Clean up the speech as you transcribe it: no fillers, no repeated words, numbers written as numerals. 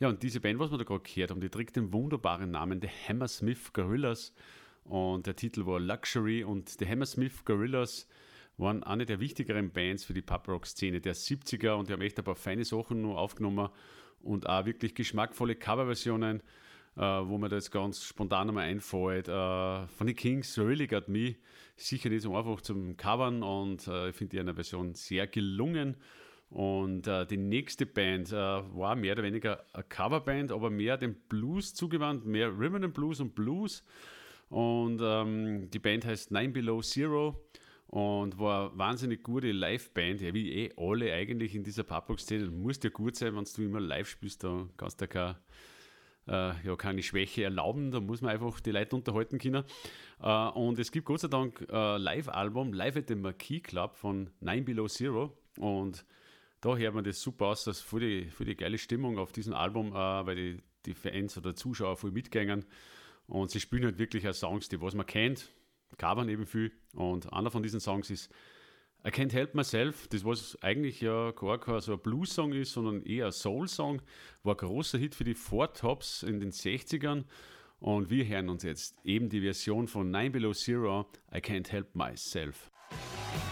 Ja, und diese Band, was wir da gerade gehört haben, die trägt den wunderbaren Namen The Hammersmith Gorillas und der Titel war Luxury und die Hammersmith Gorillas waren eine der wichtigeren Bands für die Pub-Rock-Szene der 70er und die haben echt ein paar feine Sachen noch aufgenommen und auch wirklich geschmackvolle Coverversionen, wo mir da jetzt ganz spontan einmal einfällt. Von den Kings, Really Got Me, sicher nicht so einfach zum Covern und ich finde die eine Version sehr gelungen. Und die nächste Band war mehr oder weniger eine Coverband, aber mehr dem Blues zugewandt, mehr Rhythm and Blues und Blues. Und die Band heißt Nine Below Zero und war eine wahnsinnig gute Live-Band, ja, wie alle eigentlich in dieser Pub-Rock-Szene. Du musst ja gut sein, wenn du immer live spielst, da kannst du keine Schwäche erlauben, da muss man einfach die Leute unterhalten können. Und es gibt Gott sei Dank ein Live-Album, Live at the Marquee Club von Nine Below Zero und da hört man das super aus, das ist voll die geile Stimmung auf diesem Album, weil die Fans oder Zuschauer voll mitgängen und sie spielen halt wirklich auch Songs, die was man kennt, covern eben viel und einer von diesen Songs ist I Can't Help Myself, das was eigentlich ja gar kein so ein Blues-Song ist, sondern eher ein Soul-Song, war ein großer Hit für die Four Tops in den 60ern und wir hören uns jetzt eben die Version von Nine Below Zero, I Can't Help Myself.